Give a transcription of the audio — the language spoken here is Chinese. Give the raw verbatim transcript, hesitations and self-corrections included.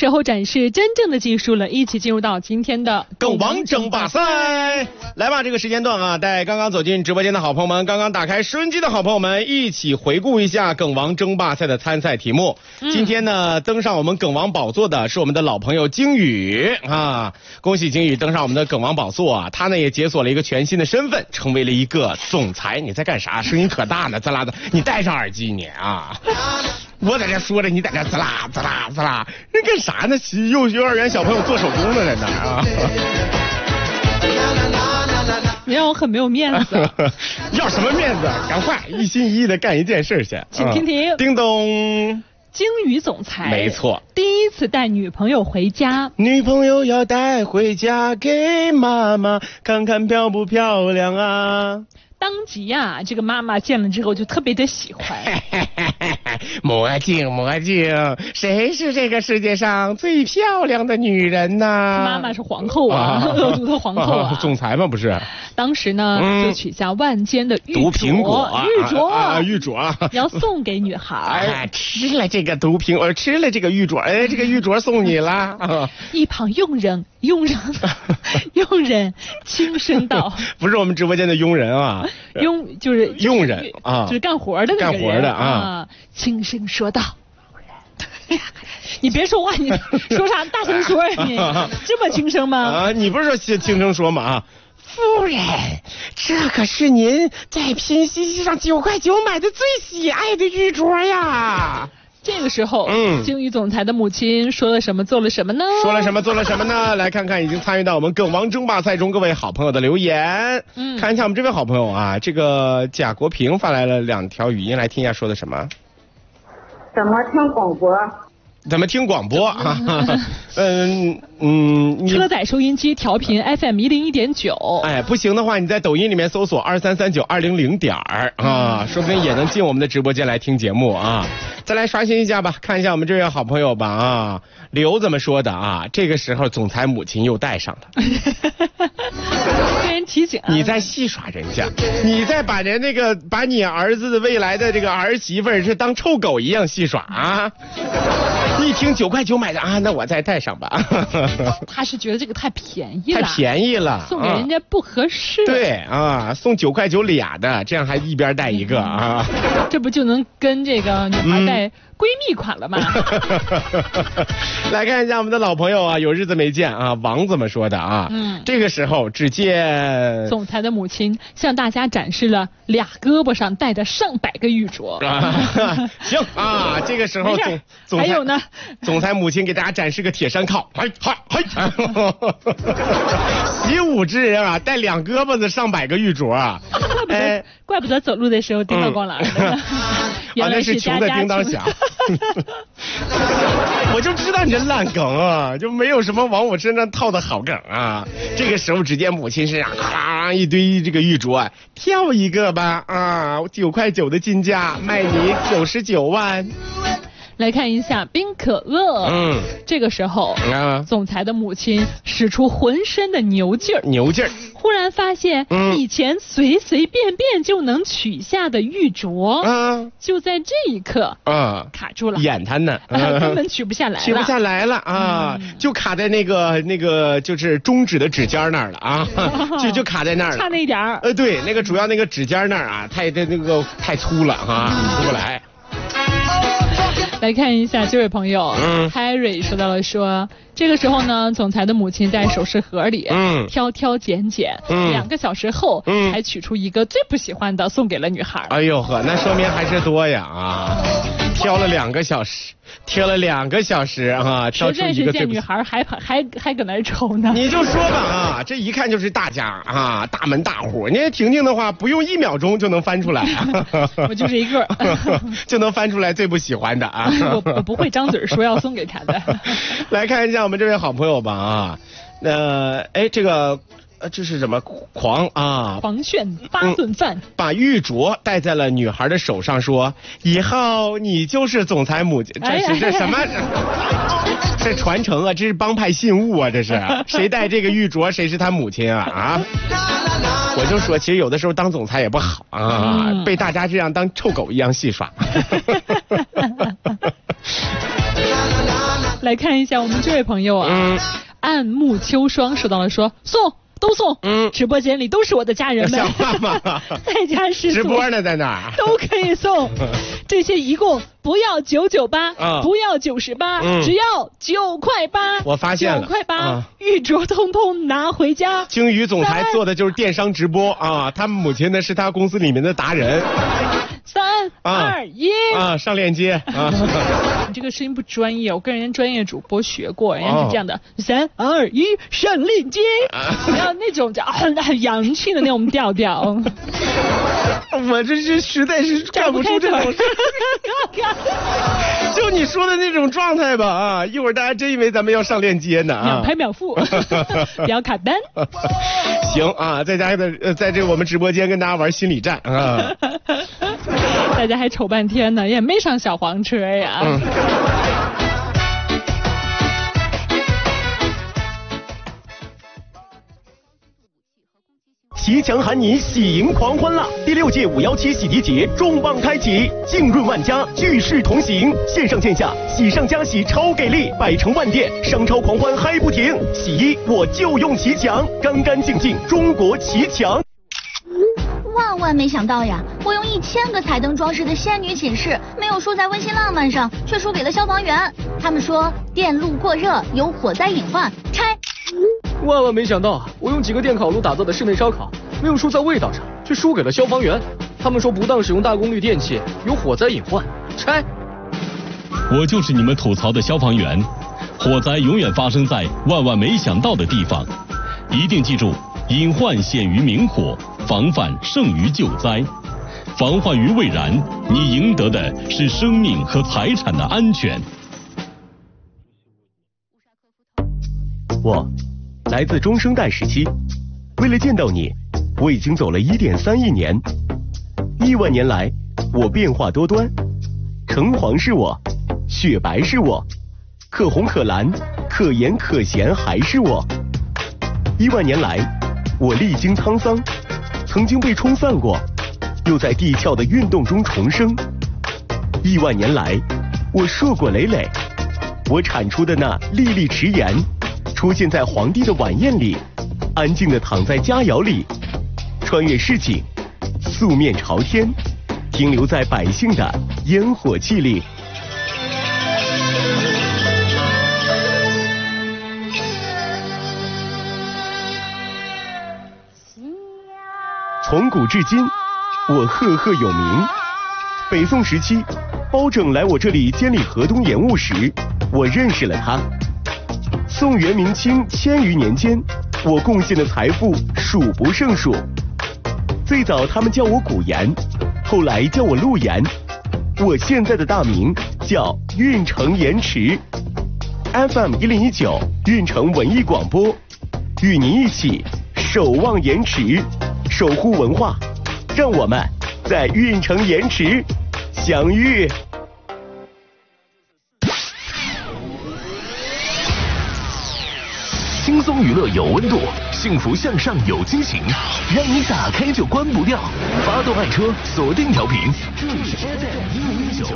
时候展示真正的技术了，一起进入到今天的梗王争霸赛。来吧，这个时间段啊，带刚刚走进直播间的好朋友们，刚刚打开收音机的好朋友们，一起回顾一下梗王争霸赛的参赛题目。嗯、今天呢，登上我们梗王宝座的是我们的老朋友鲸宇啊，恭喜鲸宇登上我们的梗王宝座啊！他呢也解锁了一个全新的身份，成为了一个总裁。你在干啥？声音可大呢，滋啦的，你戴上耳机你啊！我在这说着，你在这滋啦滋啦滋啦，人干啥呢？幼幼儿园小朋友做手工呢，在那儿啊！ 你让我很没有面子。 要什么面子？赶快一心一意的干一件事去。 请听听。 嗯、叮咚。 鲸宇总裁， 没错， 第一次带女朋友回家， 女朋友要带回家给妈妈看看漂不漂亮啊。 当即呀、啊，这个妈妈见了之后就特别的喜欢。 魔镜魔镜，谁是这个世界上最漂亮的女人呢？ 妈妈是皇后啊，恶毒的皇后啊， 总裁嘛不是？ 当时呢、嗯、就取下万间的玉毒苹果， 玉镯啊，玉镯要送给女孩。 哎，吃了这个毒苹果，吃了这个玉镯，哎，这个玉镯送你了。啊、 一旁佣人佣人佣人轻声道：“ 不是我们直播间的佣人啊。” 佣就是佣人啊， 就是干活的那个人， 干活的啊， 啊轻声说道：“你别说话，你说啥？大声说呀！你这么轻声吗？ 啊，你不是说轻轻声说吗？啊，夫人，这可是您在拼夕夕上九块九买的最喜爱的玉镯呀。” 这个时候，嗯，鲸宇总裁的母亲说了什么，做了什么呢？ 说了什么，做了什么呢？来看看已经参与到我们梗王争霸赛中各位好朋友的留言。嗯，看一下我们这位好朋友啊，这个贾国平发来了两条语音，来听一下说的什么。 怎么听广播？ 怎么听广播啊？嗯嗯， 车载收音机调频 F M 一零一点九。 哎，不行的话，你在抖音里面搜索二三三九二零零点儿啊，说不定也能进我们的直播间来听节目啊。再来刷新一下吧，看一下我们这位好朋友吧啊，刘怎么说的啊？这个时候总裁母亲又带上了。 被人提醒、啊， 你在戏耍人家，你在把人那个把你儿子的未来的这个儿媳妇儿是当臭狗一样戏耍啊！一听九块九买的啊，那我再带上吧。 他是觉得这个太便宜了， 太便宜了， 送给人家不合适。 啊、对啊，送九块九俩的，这样还一边带一个啊， 嗯、这不就能跟这个女孩带闺蜜款了吗？ 嗯、来看一下我们的老朋友啊，有日子没见啊，王怎么说的啊？嗯，这个时候只见总裁的母亲向大家展示了俩胳膊上戴的上百个玉镯。 啊、行啊，这个时候总总还有呢， 总裁母亲给大家展示个铁山靠，嘿嗨嘿，习武之人啊，带两胳膊子上百个玉镯啊， 怪不得、哎、怪不得走路的时候叮当咣啷的。嗯原来是穷的叮当响。我就知道你这烂梗啊，就没有什么往我身上套的好梗啊。这个时候只见母亲身上咔一堆这个玉镯，挑一个吧啊，九块九的金价卖你九十九万。 来看一下冰可乐，嗯，这个时候，啊，总裁的母亲使出浑身的牛劲儿， 牛劲儿， 忽然发现，嗯，以前随随便便就能取下的玉镯，啊，就在这一刻，啊，卡住了， 眼瘫呢， 啊，根本取不下来了， 取不下来了啊，嗯，就卡在那个那个就是中指的指尖那儿了啊，就就卡在那儿了， 差那一点儿， 呃，对，那个主要那个指尖那儿啊，太那那个太粗了啊，出不来。 来看一下这位朋友，嗯 ，Harry 说到了说，这个时候呢，总裁的母亲在首饰盒里，嗯，挑挑拣拣，嗯，两个小时后，嗯，才取出一个最不喜欢的送给了女孩。 哎呦呵，那说明还是多呀啊，挑了两个小时。挑了两个小时啊，挑出一个最女孩还还还搁那儿瞅呢。 你就说吧啊，这一看就是大家啊，大门大户。你婷婷的话，不用一秒钟就能翻出来。 我就是一个， 就能翻出来最不喜欢的啊。 我我不会张嘴说要送给他的。 来看一下我们这位好朋友吧啊，呃，哎这个。呃，这是什么狂啊？ 狂炫八顿饭、嗯， 把玉镯戴在了女孩的手上，说：“以后你就是总裁母亲。”这是这什么？这传承啊，这是帮派信物啊，这是谁戴这个玉镯，谁是他母亲啊啊！我就说，其实有的时候当总裁也不好啊，嗯、被大家这样当臭狗一样戏耍。 来看一下我们这位朋友啊，嗯、暗木秋霜收到了说送。都送，嗯，直播间里都是我的家人们， 像话吗？ 在家是直播呢，在哪儿都可以送，这些一共不要九九八，不要九十八，只要九块八。 我发现了， 九块八，玉镯通通拿回家。 鲸鱼总裁做的就是电商直播啊，他们母亲呢是他公司里面的达人。 三二一啊，上链接啊！ 你这个声音不专业，我跟人家专业主播学过，人家是这样的：三二一，上链接。要那种叫很很洋气的那种调调。 我这是实在是干不出这种事。就你说的那种状态吧啊！一会儿大家真以为咱们要上链接呢啊！ 秒拍秒付，不要卡单。 行啊，在家的呃，在这我们直播间跟大家玩心理战啊。 大家还瞅半天呢，也没上小黄车呀。嗯骑墙喊你喜迎狂欢啦！第六届五幺七洗涤节重磅开启，浸润万家，聚势同行，线上线下喜上加喜超给力，百城万店商超狂欢嗨不停，洗衣我就用骑墙，干干净净中国骑墙。 万万没想到呀！我用一千个彩灯装饰的仙女寝室，没有输在温馨浪漫上，却输给了消防员。他们说电路过热有火灾隐患，拆。 万万没想到，我用几个电烤炉打造的室内烧烤，没有输在味道上，却输给了消防员。他们说不当使用大功率电器有火灾隐患，拆。 我就是你们吐槽的消防员，火灾永远发生在万万没想到的地方，一定记住，隐患显于明火，防范胜于救灾。防患于未然，你赢得的是生命和财产的安全。 我来自中生代时期，为了见到你，我已经走了一点三亿年。亿万年来，我变化多端，橙黄是我，雪白是我，可红可蓝，可盐可咸还是我。亿万年来，我历经沧桑，曾经被冲散过，又在地壳的运动中重生。亿万年来，我硕果累累，我产出的那粒粒迟盐，出现在皇帝的晚宴里，安静地躺在佳肴里，穿越市井，素面朝天，停留在百姓的烟火气里。从古至今，我赫赫有名。北宋时期，包拯来我这里监理河东盐务时，我认识了他。宋元明清千余年间，我贡献的财富数不胜数。最早他们叫我古盐，后来叫我陆盐，我现在的大名叫运城盐池。F M 一零一九运城文艺广播，与您一起守望盐池，守护文化，让我们在运城盐池相遇。轻松娱乐有温度，幸福向上有激情，让你打开就关不掉。发动爱车，锁定调频，这里是 F M 一零一九。